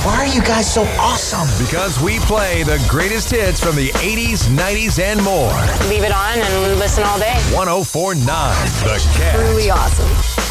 Why are you guys so awesome? Because we play the greatest hits from the 80s, 90s, and more. Leave it on and listen all day. 104.9 The Cat. Truly awesome.